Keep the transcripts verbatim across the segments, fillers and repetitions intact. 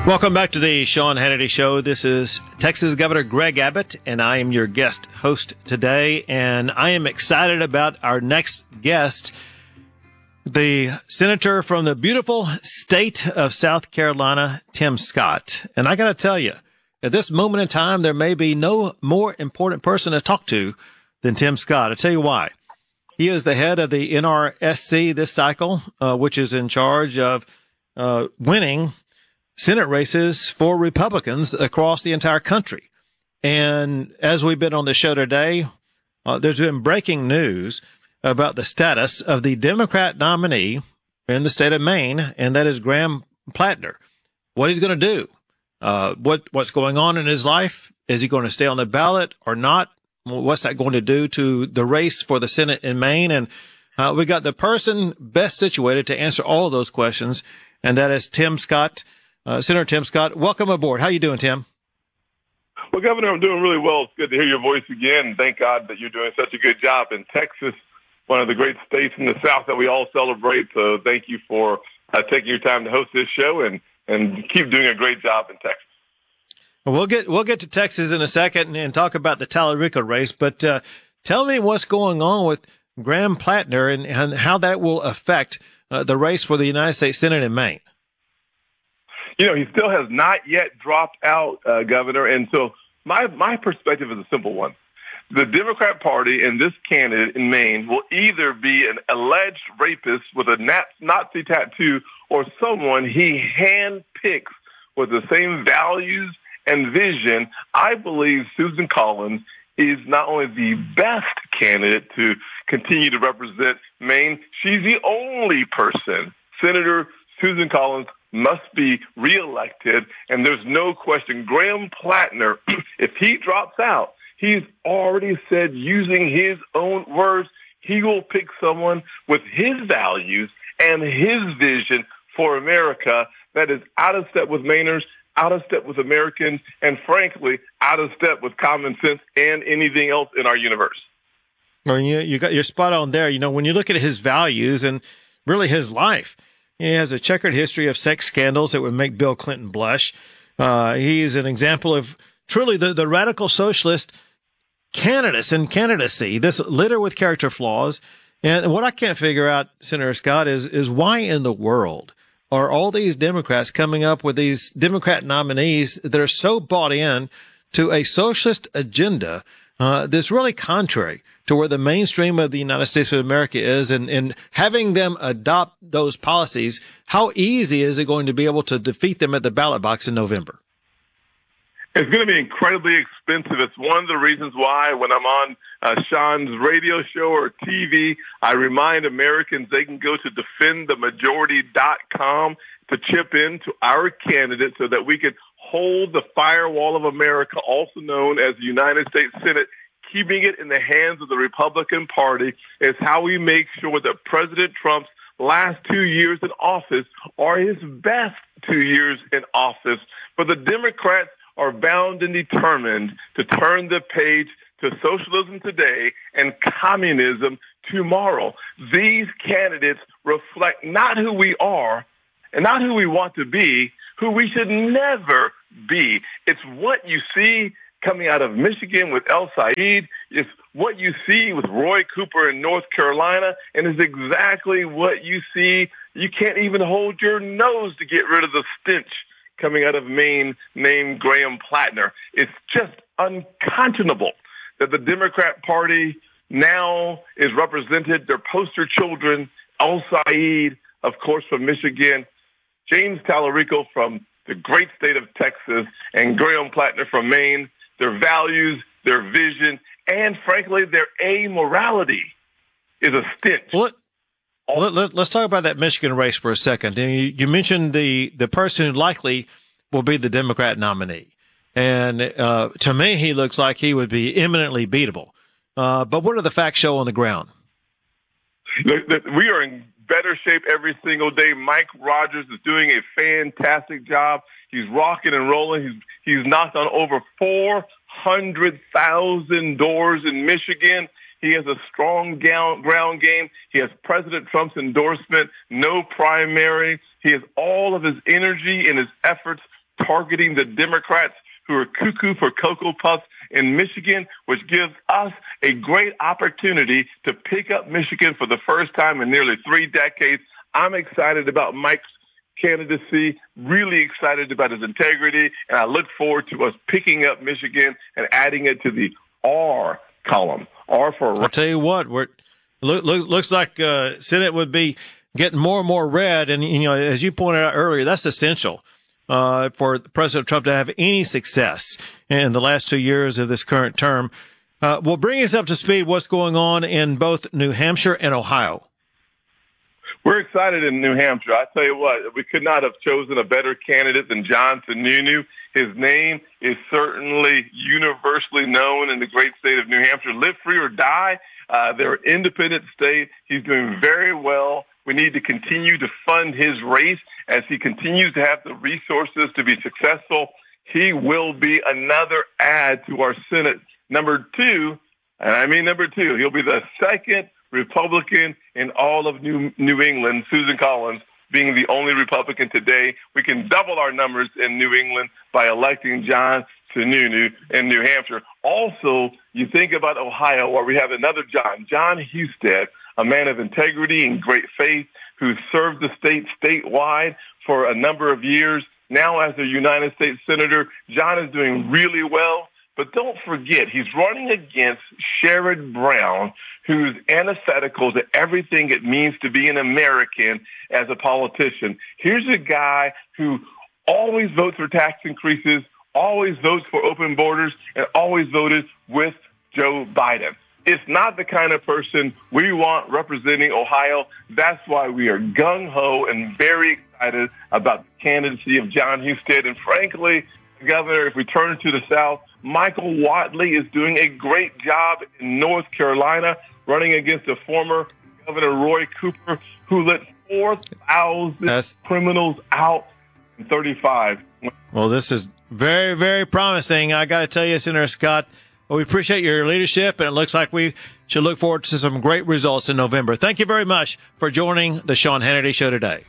Welcome back to the Sean Hannity Show. This is Texas Governor Greg Abbott, and I am your guest host today. And I am excited about our next guest, the senator from the beautiful state of South Carolina, Tim Scott. And I got to tell you, at this moment in time, there may be no more important person to talk to than Tim Scott. I'll tell you why. He is the head of the N R S C this cycle, uh, which is in charge of uh, winning Senate races for Republicans across the entire country. And as we've been on the show today, uh, there's been breaking news about the status of the Democrat nominee in the state of Maine, and that is Graham Plattner. What he's going to do, uh, what what's going on in his life, is he going to stay on the ballot or not? What's that going to do to the race for the Senate in Maine? And uh, we got the person best situated to answer all of those questions, and that is Tim Scott. Uh, Senator Tim Scott, welcome aboard. How you doing, Tim? Well, Governor, I'm doing really well. It's good to hear your voice again. Thank God that you're doing such a good job in Texas, one of the great states in the South that we all celebrate. So thank you for uh, taking your time to host this show, and, and keep doing a great job in Texas. Well, we'll get we'll get to Texas in a second and, and talk about the Tallarico race, but uh, tell me what's going on with Graham Plattner and, and how that will affect uh, the race for the United States Senate in Maine. You know, he still has not yet dropped out, uh, Governor, and so my my perspective is a simple one. The Democrat Party and this candidate in Maine will either be an alleged rapist with a Nazi tattoo or someone he handpicks with the same values and vision. I believe Susan Collins is not only the best candidate to continue to represent Maine, she's the only person. Senator Susan Collins must be reelected, and there's no question. Graham Plattner, if he drops out, he's already said, using his own words, he will pick someone with his values and his vision for America that is out of step with Mainers, out of step with Americans, and frankly, out of step with common sense and anything else in our universe. Well, you, you got, you're spot on there. You know, when you look at his values and really his life, he has a checkered history of sex scandals that would make Bill Clinton blush. Uh, he's an example of truly the, the radical socialist candidates and candidacy, this litter with character flaws. And what I can't figure out, Senator Scott, is, is why in the world are all these Democrats coming up with these Democrat nominees that are so bought in to a socialist agenda uh, that's really contrary to where the mainstream of the United States of America is, and, and having them adopt those policies, how easy is it going to be able to defeat them at the ballot box in November? It's going to be incredibly expensive. It's one of the reasons why when I'm on uh, Sean's radio show or T V, I remind Americans they can go to defend the majority dot com to chip in to our candidate so that we can hold the firewall of America, also known as the United States Senate. Keeping it in the hands of the Republican Party is how we make sure that President Trump's last two years in office are his best two years in office. But the Democrats are bound and determined to turn the page to socialism today and communism tomorrow. These candidates reflect not who we are and not who we want to be, who we should never be. It's what you see coming out of Michigan with El Said. It's what you see with Roy Cooper in North Carolina, and it's exactly what you see. You can't even hold your nose to get rid of the stench coming out of Maine named Graham Plattner. It's just unconscionable that the Democrat Party now is represented. Their poster children, El Said, of course, from Michigan, James Tallarico from the great state of Texas, and Graham Plattner from Maine. Their values, their vision, and frankly, their amorality is a stench. Well, let, let, let's talk about that Michigan race for a second. You, you mentioned the, the person who likely will be the Democrat nominee. And uh, to me, he looks like he would be eminently beatable. Uh, but what do the facts show on the ground? We are in better shape every single day. Mike Rogers is doing a fantastic job. He's rocking and rolling. He's he's knocked on over four hundred thousand doors in Michigan. He has a strong ground game. He has President Trump's endorsement, no primary. He has all of his energy and his efforts targeting the Democrats who are cuckoo for Cocoa Puffs in Michigan, which gives us a great opportunity to pick up Michigan for the first time in nearly three decades. I'm excited about Mike's candidacy, really excited about his integrity, and I look forward to us picking up Michigan and adding it to the R column. R for... I'll tell you what, we're, look, look, looks like uh, Senate would be getting more and more red, and you know, as you pointed out earlier, that's essential uh, for President Trump to have any success in the last two years of this current term. Uh, well, bring us up to speed what's going on in both New Hampshire and Ohio. We're excited in New Hampshire. I tell you what, we could not have chosen a better candidate than John Sununu. His name is certainly universally known in the great state of New Hampshire. Live free or die. Uh, they're an independent state. He's doing very well. We need to continue to fund his race as he continues to have the resources to be successful. He will be another add to our Senate. Number two, and I mean number two, he'll be the second Republican in all of New, New England, Susan Collins being the only Republican today. We can double our numbers in New England by electing John Sununu in New Hampshire. Also, you think about Ohio, where we have another John, John Husted, a man of integrity and great faith who served the state statewide for a number of years. Now as a United States Senator, John is doing really well. But don't forget, he's running against Sherrod Brown, who's antithetical to everything it means to be an American as a politician. Here's a guy who always votes for tax increases, always votes for open borders, and always voted with Joe Biden. It's not the kind of person we want representing Ohio. That's why we are gung-ho and very excited about the candidacy of John Husted. And frankly, Governor, if we turn to the South, Michael Whatley is doing a great job in North Carolina, running against a former Governor Roy Cooper, who let four thousand criminals out in thirty-five. Well, this is very, very promising. I got to tell you, Senator Scott, well, we appreciate your leadership, and it looks like we should look forward to some great results in November. Thank you very much for joining the Sean Hannity Show today.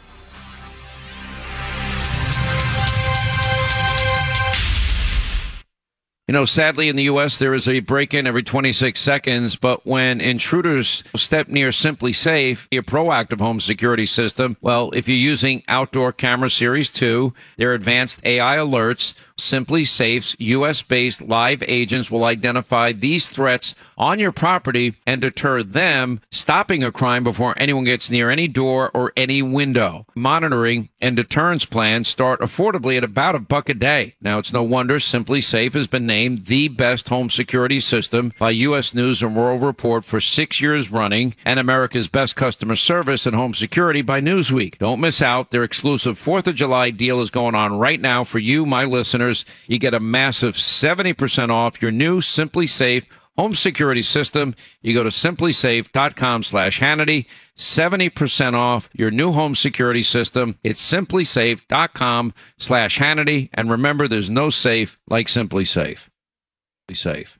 You know, sadly, in the U S, there is a break-in every twenty-six seconds, but when intruders step near Simply Safe, a proactive home security system, well, if you're using Outdoor Camera Series two, their advanced A I alerts, Simply Safe's U S-based live agents will identify these threats on your property and deter them, stopping a crime before anyone gets near any door or any window. Monitoring and deterrence plans start affordably at about a buck a day. Now, it's no wonder Simply Safe has been named the best home security system by U S News and World Report for six years running, and America's best customer service and home security by Newsweek. Don't miss out. Their exclusive fourth of July deal is going on right now for you, my listeners. You get a massive seventy percent off your new Simply Safe home security system. You go to simplysafe.com slash Hannity. seventy percent off your new home security system. It's simplysafe.com slash Hannity. And remember, there's no safe like Simply Safe. Safe.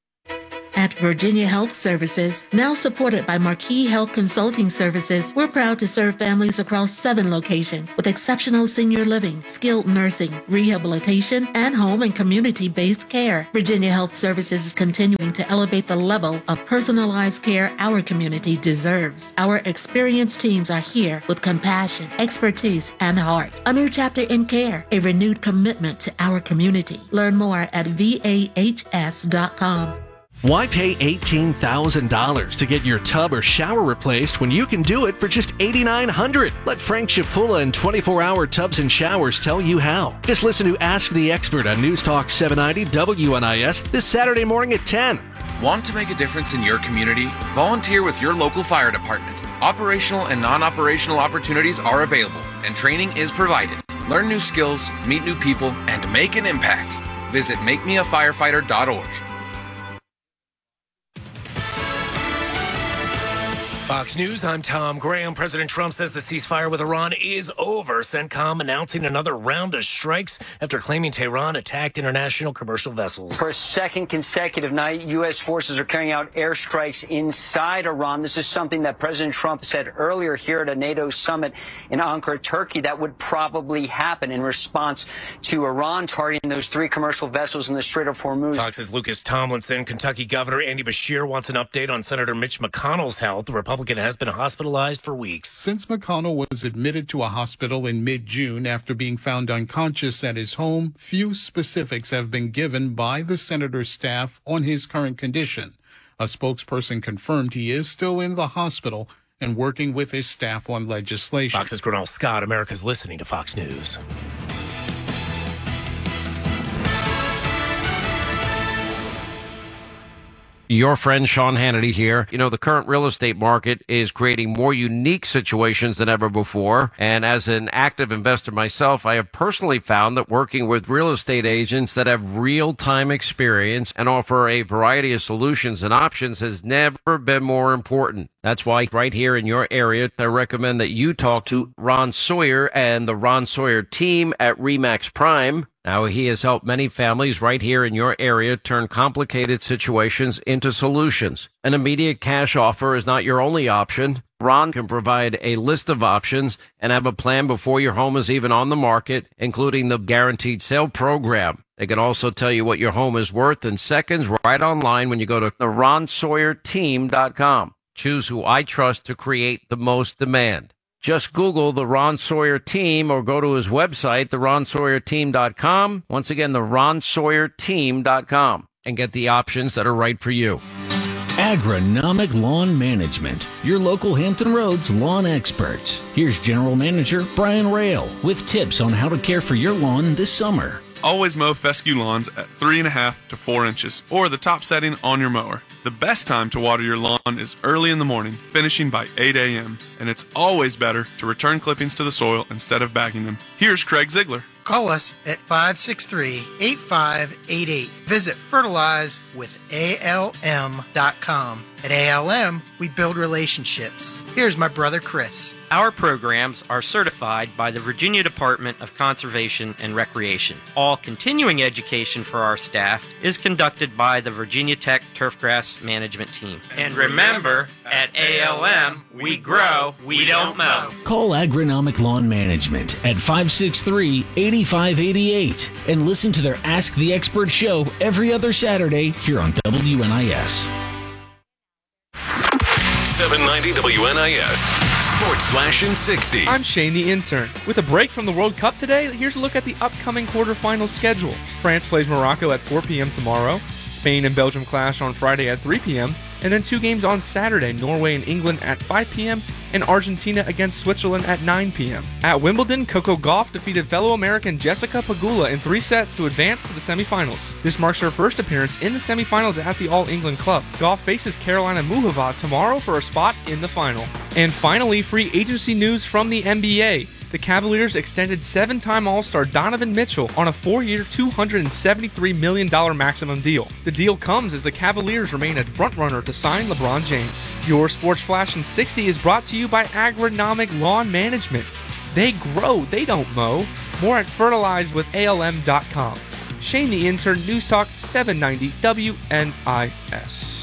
At Virginia Health Services, now supported by Marquis Health Consulting Services, we're proud to serve families across seven locations with exceptional senior living, skilled nursing, rehabilitation, and home and community-based care. Virginia Health Services is continuing to elevate the level of personalized care our community deserves. Our experienced teams are here with compassion, expertise, and heart. A new chapter in care, a renewed commitment to our community. Learn more at V A H S dot com. Why pay eighteen thousand dollars to get your tub or shower replaced when you can do it for just eight thousand nine hundred dollars? Let Frank Chipula and twenty-four hour Tubs and Showers tell you how. Just listen to Ask the Expert on News Talk seven ninety W N I S this Saturday morning at ten. Want to make a difference in your community? Volunteer with your local fire department. Operational and non-operational opportunities are available, and training is provided. Learn new skills, meet new people, and make an impact. Visit make me a firefighter dot org. Fox News, I'm Tom Graham. President Trump says the ceasefire with Iran is over. CENTCOM announcing another round of strikes after claiming Tehran attacked international commercial vessels. For a second consecutive night, U S forces are carrying out airstrikes inside Iran. This is something that President Trump said earlier here at a NATO summit in Ankara, Turkey, that would probably happen in response to Iran targeting those three commercial vessels in the Strait of Hormuz. Fox's Lucas Tomlinson. Kentucky Governor Andy Beshear wants an update on Senator Mitch McConnell's health. The Republican has been hospitalized for weeks. Since McConnell was admitted to a hospital in mid-June after being found unconscious at his home, few specifics have been given by the senator's staff on his current condition. A spokesperson confirmed he is still in the hospital and working with his staff on legislation. Fox's Grinnell Scott. America's listening to Fox News. Your friend Sean Hannity here. You know, the current real estate market is creating more unique situations than ever before. And as an active investor myself, I have personally found that working with real estate agents that have real-time experience and offer a variety of solutions and options has never been more important. That's why right here in your area, I recommend that you talk to Ron Sawyer and the Ron Sawyer team at RE/MAX Prime. Now, he has helped many families right here in your area turn complicated situations into solutions. An immediate cash offer is not your only option. Ron can provide a list of options and have a plan before your home is even on the market, including the guaranteed sale program. They can also tell you what your home is worth in seconds right online when you go to the ron sawyer team dot com. Choose who I trust to create the most demand. Just Google the Ron Sawyer Team or go to his website, the ron sawyer team dot com. Once again, the ron sawyer team dot com, and get the options that are right for you. Agronomic Lawn Management, your local Hampton Roads lawn experts. Here's General Manager Brian Rail with tips on how to care for your lawn this summer. Always mow fescue lawns at three and a half to four inches or the top setting on your mower. The best time to water your lawn is early in the morning, finishing by eight a.m. And it's always better to return clippings to the soil instead of bagging them. Here's Craig Ziegler. Call us at five six three, eight five eight eight. Visit fertilize with A L M dot com. At A L M, we build relationships. Here's my brother Chris. Our programs are certified by the Virginia Department of Conservation and Recreation. All continuing education for our staff is conducted by the Virginia Tech Turfgrass Management Team. And remember, at A L M, we grow, we don't mow. Call Agronomic Lawn Management at five six three, eight five eight eight and listen to their Ask the Expert show every other Saturday here on W N I S. seven ninety W N I S Sports Flash in sixty. I'm Shane the Intern. With a break from the World Cup today, here's a look at the upcoming quarterfinal schedule. France plays Morocco at four p.m. tomorrow. Spain and Belgium clash on Friday at three p.m. And then two games on Saturday, Norway and England at five p.m. and Argentina against Switzerland at nine p.m. At Wimbledon, Coco Gauff defeated fellow American Jessica Pegula in three sets to advance to the semifinals. This marks her first appearance in the semifinals at the All England Club. Gauff faces Carolina Muhova tomorrow for a spot in the final. And finally, free agency news from the N B A. The Cavaliers extended seven-time All-Star Donovan Mitchell on a four-year, two hundred seventy-three million dollars maximum deal. The deal comes as the Cavaliers remain a front-runner to sign LeBron James. Your Sports Flash in sixty is brought to you by Agronomic Lawn Management. They grow, they don't mow. More at fertilize with A L M dot com. Shane the Intern, News Talk seven ninety W N I S.